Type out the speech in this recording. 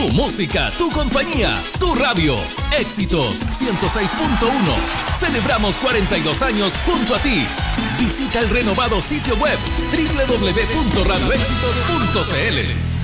Tu música, tu compañía, tu radio. Éxitos 106.1. Celebramos 42 años junto a ti. Visita el renovado sitio web www.radioéxitos.cl.